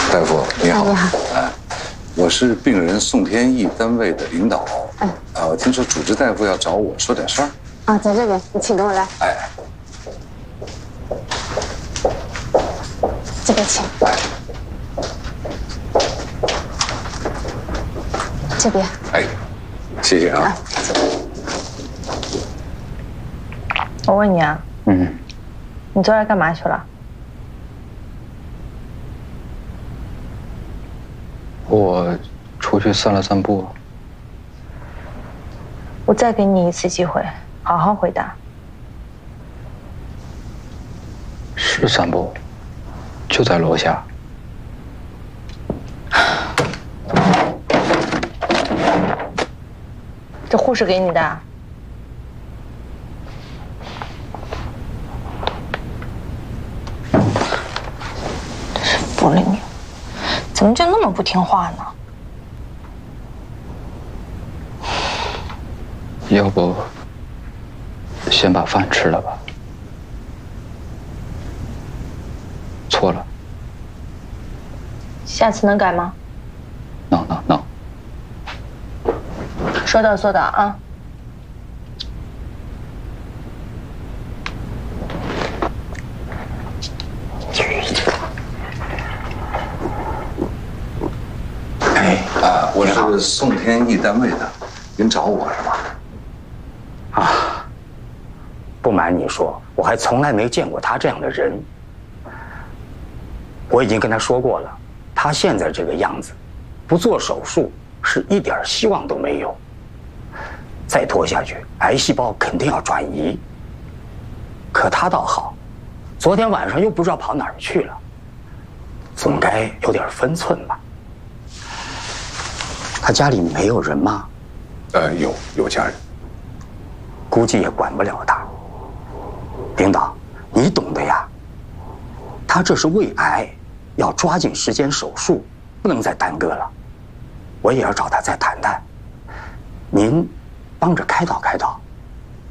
大夫你好。 你好。 我是病人宋天意单位的领导。我听说主治大夫要找我说点事儿。 啊，在这边，你请跟我来。这边请。这边。 谢谢啊。 我问你啊，你昨天干嘛去了？ 我出去散了散步。 我再给你一次机会，好好回答。 是散步，就在楼下。 这护士给你的。真是不灵，怎么就那么不听话呢？ 要不，先把饭吃了吧。错了。 下次能改吗？ 能。 说到做到啊。 我是宋天意单位的，您找我是吧？ 不瞒你说，我还从来没见过他这样的人。我已经跟他说过了，他现在这个样子，不做手术是一点希望都没有。再拖下去，癌细胞肯定要转移。可他倒好，昨天晚上又不知道跑哪儿去了，总该有点分寸吧？他家里没有人吗？ 有家人， 估计也管不了他。领导，你懂的呀。他这是胃癌，要抓紧时间手术，不能再耽搁了。我也要找他再谈谈。您帮着开导开导。